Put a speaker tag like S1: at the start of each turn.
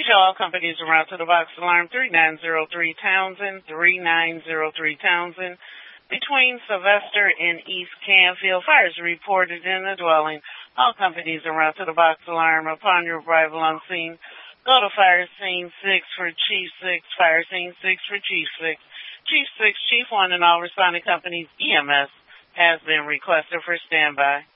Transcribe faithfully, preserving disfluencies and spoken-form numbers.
S1: Detail all companies around to the box alarm three nine zero three Townsend, three nine zero three Townsend. Between Sylvester and East Canfield, fires reported in the dwelling. All companies around to the box alarm upon your arrival on scene. Go to fire scene six for Chief six, fire scene six for Chief six. Chief six, Chief one, and all responding companies E M S has been requested for standby.